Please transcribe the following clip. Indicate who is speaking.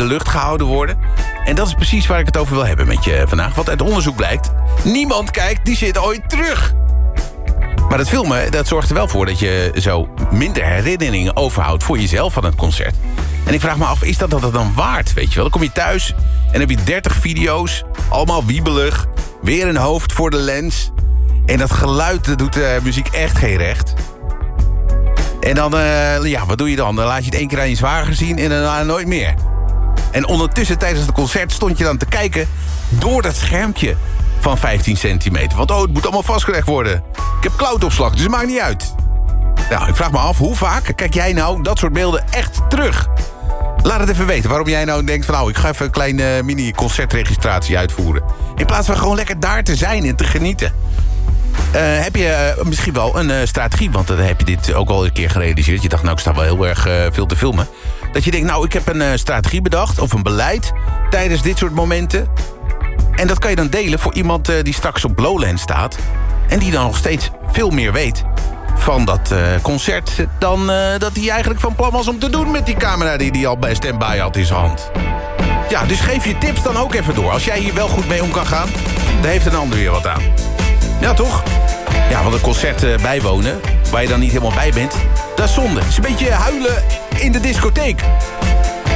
Speaker 1: lucht gehouden worden. En dat is precies waar ik het over wil hebben met je vandaag. Want uit onderzoek blijkt, niemand kijkt die shit ooit terug. Maar dat filmen, dat zorgt er wel voor dat je zo minder herinneringen overhoudt voor jezelf van het concert. En ik vraag me af, is dat dan waard, weet je wel? Dan kom je thuis en heb je 30 video's, allemaal wiebelig. Weer een hoofd voor de lens. En dat geluid dat doet de muziek echt geen recht. En dan, wat doe je dan? Dan laat je het 1 keer aan je zwager zien en daarna nooit meer. En ondertussen tijdens het concert stond je dan te kijken door dat schermpje van 15 centimeter. Want het moet allemaal vastgelegd worden. Ik heb cloudopslag, dus het maakt niet uit. Nou, ik vraag me af, hoe vaak kijk jij nou dat soort beelden echt terug? Laat het even weten waarom jij nou denkt van... ik ga even een kleine mini-concertregistratie uitvoeren. In plaats van gewoon lekker daar te zijn en te genieten. Heb je misschien wel een strategie, want dan heb je dit ook al een keer gerealiseerd. Je dacht, ik sta wel heel erg veel te filmen. Dat je denkt, ik heb een strategie bedacht of een beleid tijdens dit soort momenten. En dat kan je dan delen voor iemand die straks op Lowland staat. En die dan nog steeds veel meer weet van dat concert dan dat hij eigenlijk van plan was om te doen met die camera die hij al bij standby had in zijn hand. Ja, dus geef je tips dan ook even door. Als jij hier wel goed mee om kan gaan, dan heeft een ander weer wat aan. Ja, toch? Ja, want een concert bijwonen, waar je dan niet helemaal bij bent, dat is zonde. Het is een beetje huilen in de discotheek.